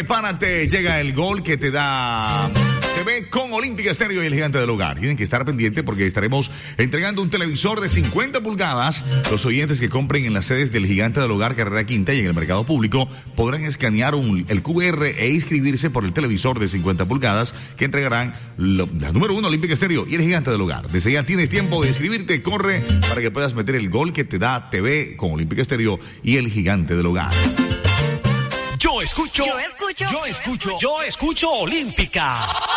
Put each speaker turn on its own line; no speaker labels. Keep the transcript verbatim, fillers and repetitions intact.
prepárate, llega el gol que te da T V con Olímpica Estéreo y el Gigante del Hogar. Tienen que estar pendientes porque estaremos entregando un televisor de cincuenta pulgadas. Los oyentes que compren en las sedes del Gigante del Hogar, Carrera Quinta y en el mercado público podrán escanear un, el Q R e inscribirse por el televisor de cincuenta pulgadas que entregarán lo, la número uno Olímpica Estéreo y el Gigante del Hogar. Desde ya tienes tiempo de inscribirte, corre para que puedas meter el gol que te da T V con Olímpica Estéreo y el Gigante del Hogar.
Yo escucho,
yo escucho,
yo escucho, yo escucho Olímpica.